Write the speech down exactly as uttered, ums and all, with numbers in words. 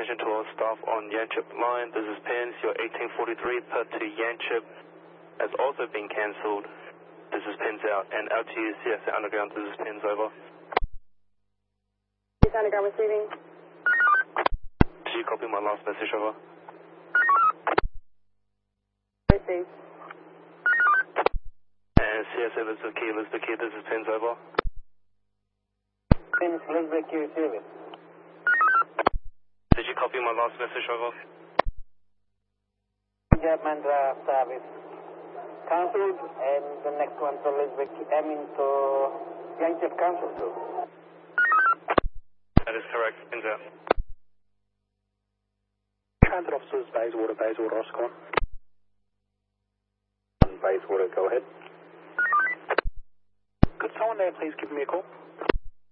attention to all staff on Yanchep line. This is Pins. Your eighteen forty-three per to Yanchep has also been cancelled. This is Pins out. And out to you, C S A Underground. This is Pins over. C S A Underground receiving. Did you copy my last message over? Received. And C S A Elizabeth Key, Elizabeth Key, this is Pins over. Pins, Elizabeth Key receiving. Did you copy my last message over? Mandra service cancelled, and the next one to Elizabeth Key, I mean to Yanchep cancelled too. That is correct, Pins out. Transit officers, Bayswater, Bayswater, Oscar. Bayswater, go ahead. Could someone there please give me a call?